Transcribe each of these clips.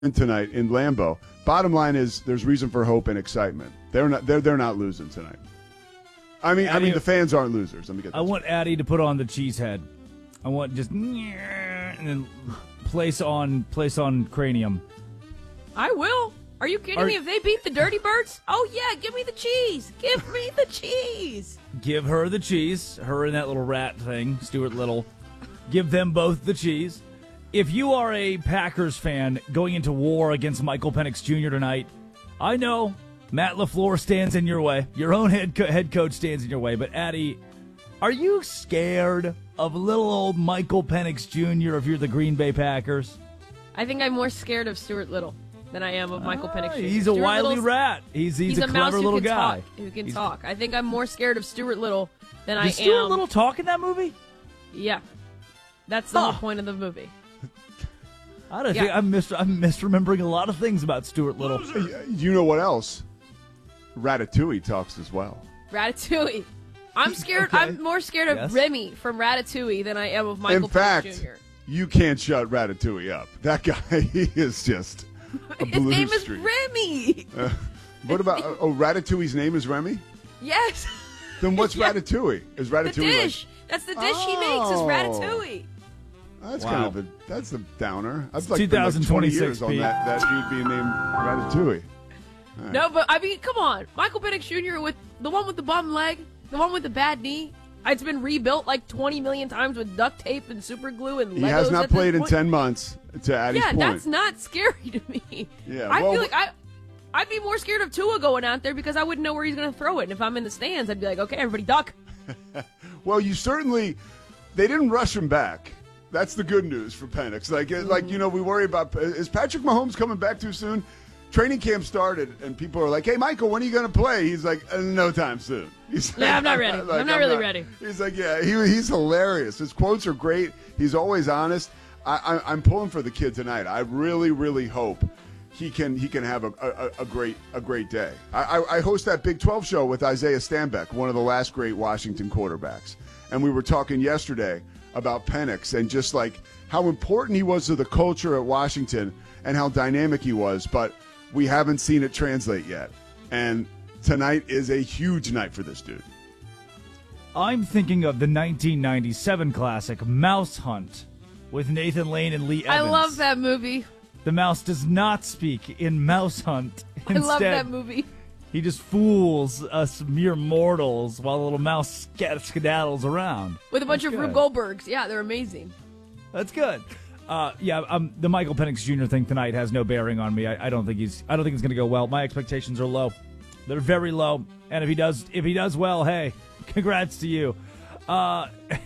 tonight in Lambeau. Bottom line is there's reason for hope and excitement. They're not losing tonight. I mean the fans aren't losers. Let me get. I want Addy to put on the cheese head. I want just and then place on cranium. I will. Are you kidding me? If they beat the Dirty Birds, oh yeah, give me the cheese. Give me the cheese. Give her the cheese. Her and that little rat thing, Stuart Little. Give them both the cheese. If you are a Packers fan going into war against Michael Penix Jr. tonight, I know Matt LaFleur stands in your way. Your own head coach stands in your way. But, Addy, are you scared of little old Michael Penix Jr. if you're the Green Bay Packers? I think I'm more scared of Stuart Little than I am of Michael Penix Jr. He's a wily rat. He's a clever little guy. Who can talk. I think I'm more scared of Stuart Little than I am. Does Stuart Little talk in that movie? Yeah. That's the whole point of the movie. I don't think I'm misremembering a lot of things about Stuart Little. You know what else? Ratatouille talks as well. Ratatouille. I'm scared. Okay. I'm more scared of Remy from Ratatouille than I am of Michael Penix Jr. You can't shut Ratatouille up. That guy, he is just a His name is Remy. What about Ratatouille's name is Remy? Yes. Then what's Ratatouille? Is Ratatouille the dish? That's the dish he makes. Is Ratatouille. That's kind of that's a downer. I've like 2026 years on that dude being named Ratatouille. Right. No, but I mean, come on, Michael Penix Jr. with the one with the bum leg, the one with the bad knee. It's been rebuilt like 20 million times with duct tape and super glue and Legos. He has not played in 10 months. To Addy's point. That's not scary to me. Yeah, I feel like I'd be more scared of Tua going out there because I wouldn't know where he's going to throw it. And if I'm in the stands, I'd be like, okay, everybody duck. Well, they didn't rush him back. That's the good news for Penix. We worry about, is Patrick Mahomes coming back too soon? Training camp started, and people are like, hey, Michael, when are you going to play? He's like, no time soon. He's like, I'm not ready. I'm not really ready. He's like, yeah, he's hilarious. His quotes are great. He's always honest. I'm pulling for the kid tonight. I really, really hope he can have a great day. I host that Big 12 show with Isaiah Stanback, one of the last great Washington quarterbacks. And we were talking yesterday about Penix and just like how important he was to the culture at Washington and how dynamic he was, but we haven't seen it translate yet. And tonight is a huge night for this dude. I'm thinking of the 1997 classic Mouse Hunt with Nathan Lane and Lee Evans. I love that movie. The mouse does not speak in Mouse Hunt. Instead, I love that movie. He just fools us mere mortals while the little mouse skedaddles around. With a bunch of Rube Goldbergs. Yeah, they're amazing. That's good. The Michael Penix Jr. thing tonight has no bearing on me. I don't think it's going to go well. My expectations are low. They're very low. And if he does well, hey, congrats to you. I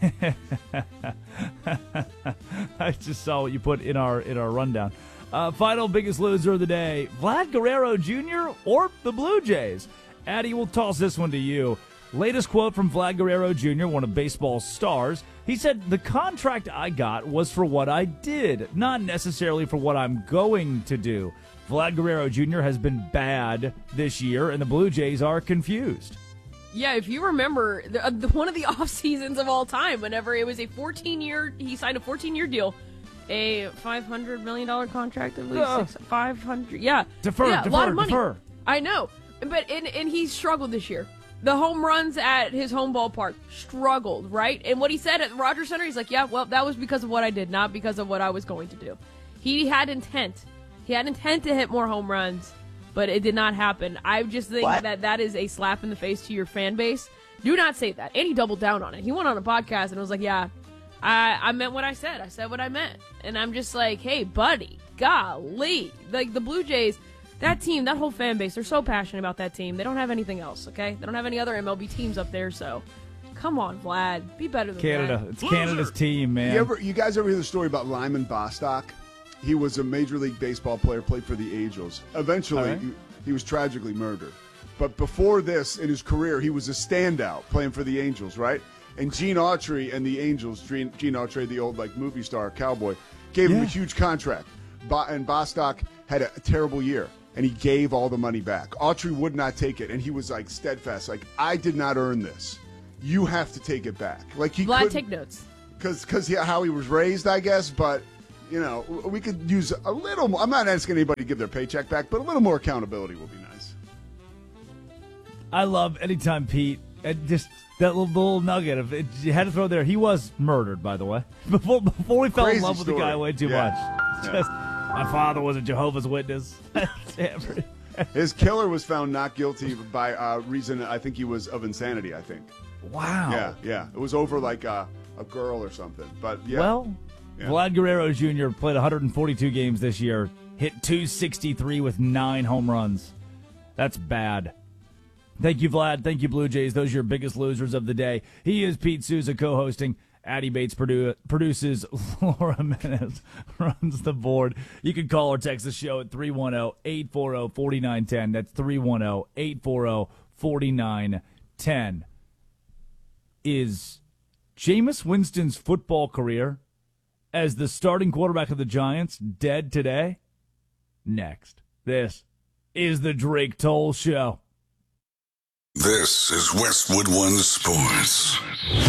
just saw what you put in our rundown. Final biggest loser of the day, Vlad Guerrero Jr. or the Blue Jays? Addy, we'll toss this one to you. Latest quote from Vlad Guerrero Jr., one of baseball's stars. He said, the contract I got was for what I did, not necessarily for what I'm going to do. Vlad Guerrero Jr. has been bad this year, and the Blue Jays are confused. Yeah, if you remember, one of the off seasons of all time, whenever it was he signed a 14-year deal. A $500 million contract, at least 500. Yeah, defer. A lot of money. I know, but and he struggled this year. The home runs at his home ballpark struggled, right? And what he said at the Rogers Center, he's like, "Yeah, well, that was because of what I did, not because of what I was going to do." He had intent. He had intent to hit more home runs, but it did not happen. I just think that is a slap in the face to your fan base. Do not say that. And he doubled down on it. He went on a podcast and was like, "Yeah." I meant what I said. I said what I meant. And I'm just like, hey, buddy, golly. Like, the Blue Jays, that team, that whole fan base, they're so passionate about that team. They don't have anything else, okay? They don't have any other MLB teams up there, so come on, Vlad. Be better than Canada. that. It's Canada's team, man. You guys ever hear the story about Lyman Bostock? He was a Major League Baseball player, played for the Angels. Eventually, he was tragically murdered. But before this, in his career, he was a standout playing for the Angels, right? And Gene Autry and the Angels, Gene Autry, the old movie star cowboy, gave him a huge contract. And Bostock had a terrible year, and he gave all the money back. Autry would not take it, and he was steadfast, I did not earn this. You have to take it back. Vlad, take notes. Because how he was raised, I guess, but we could use a little more. I'm not asking anybody to give their paycheck back, but a little more accountability would be nice. I love anytime Pete, just that little nugget of it, you had to throw there. He was murdered, by the way, before we fell Crazy in love with the story. guy way too much. Just, my father was a Jehovah's Witness. His killer was found not guilty by reason, I think he was of insanity, I think. Wow. Yeah. It was over like a girl or something. But yeah. Well, Yeah. Vlad Guerrero Jr. played 142 games this year, hit 263 with 9 home runs. That's bad. Thank you, Vlad. Thank you, Blue Jays. Those are your biggest losers of the day. He is Pete Souza co-hosting. Addie Bates produces. Laura Menes runs the board. You can call or text the show at 310-840-4910. That's 310-840-4910. Is Jameis Winston's football career as the starting quarterback of the Giants dead today? Next. This is the Drake Toll Show. This is Westwood One Sports.